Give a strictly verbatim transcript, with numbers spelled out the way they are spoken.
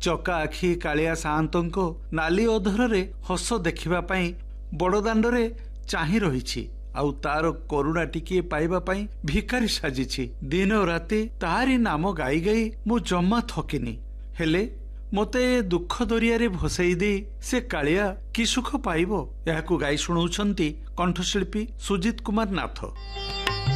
ଚକା ଆଖି କାଳିଆ ସାଆନ୍ତଙ୍କ ନାଲି ଅଧରରେ ହସ ଦେଖିବା ପାଇଁ ବଡ଼ଦାଣ୍ଡରେ ଚାହିଁ ରହିଛି ଆଉ ତାର କରୁଣା ଟିକିଏ ପାଇବା ପାଇଁ ଭିକାରୀ ସାଜିଛି। ଦିନ ରାତି ତାରି ନାମ ଗାଇ ଗାଇ ମୁଁ ଜମା ଥକିନି। ହେଲେ ମୋତେ ଦୁଃଖ ଦରିଆରେ ଭସେଇ ଦେଇ ସେ କାଳିଆ କି ସୁଖ ପାଇବ? ଏହାକୁ ଗାଇ ଶୁଣାଉଛନ୍ତି କଣ୍ଠଶିଳ୍ପୀ ସୁଜିତ କୁମାର ନାଥ।